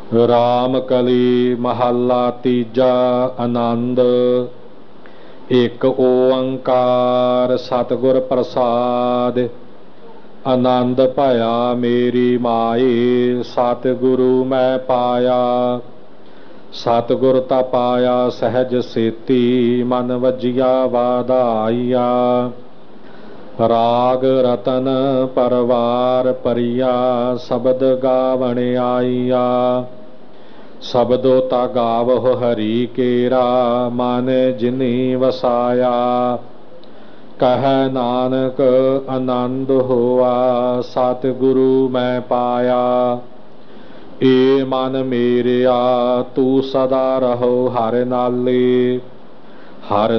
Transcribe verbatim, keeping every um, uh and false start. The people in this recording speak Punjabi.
ਰਾਮ ਕਲੀ ਮਹੱਲਾ ਤੀਜਾ। ਆਨੰਦ। ਇੱਕ ਓੰਕਾਰ ਸਤਿਗੁਰ ਪ੍ਰਸਾਦ। ਆਨੰਦ ਭਇਆ ਮੇਰੀ ਮਾਏ, ਸਤਿਗੁਰੂ ਮੈਂ ਪਾਇਆ। ਸਤਿਗੁਰ ਤਾ ਪਾਇਆ ਸਹਿਜ ਸੇਤੀ, ਮਨ ਵਜਿਆ ਵਾਧਾਈਆ। ਰਾਗ ਰਤਨ ਪਰਵਾਰ ਪਰਿਆ, ਸ਼ਬਦ ਗਾਵਣ ਆਈਆ। ਸ਼ਬਦੋ ਤਾ ਗਾਵਹੁ ਹਰੀ ਕੇਰਾ, ਮਨ ਜਿਨੀ ਵਸਾਇਆ। ਕਹਿ ਨਾਨਕ ਆਨੰਦ ਹੋਆ, ਸਤਿਗੁਰੂ ਮੈਂ ਪਾਇਆ। ਏ ਮਨ ਮੇਰਿਆ ਤੂੰ ਸਦਾ ਰਹੋ ਹਰਿ ਨਾਲੇ, ਹਰਿ